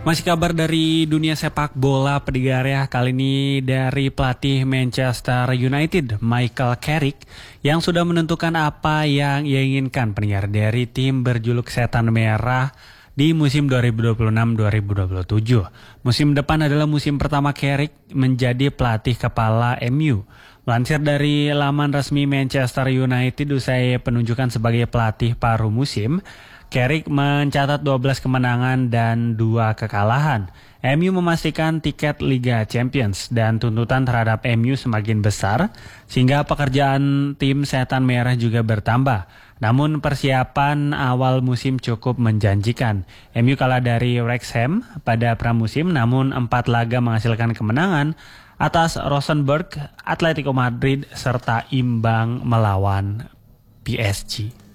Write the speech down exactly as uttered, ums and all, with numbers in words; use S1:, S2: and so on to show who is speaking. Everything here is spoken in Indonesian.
S1: Masih kabar dari dunia sepak bola pendengar ya. Kali ini dari pelatih Manchester United, Michael Carrick, yang sudah menentukan apa yang ia inginkan pendengar dari tim berjuluk Setan Merah di musim dua ribu dua puluh enam dua ribu dua puluh tujuh. Musim depan adalah musim pertama Carrick menjadi pelatih kepala M U. Lansir dari laman resmi Manchester United usai penunjukan sebagai pelatih paruh musim, Carrick mencatat dua belas kemenangan dan dua kekalahan. M U memastikan tiket Liga Champions dan tuntutan terhadap M U semakin besar sehingga pekerjaan tim Setan Merah juga bertambah. Namun persiapan awal musim cukup menjanjikan. M U kalah dari Wrexham pada pramusim namun empat laga menghasilkan kemenangan atas Rosenborg, Atletico Madrid serta imbang melawan P S G.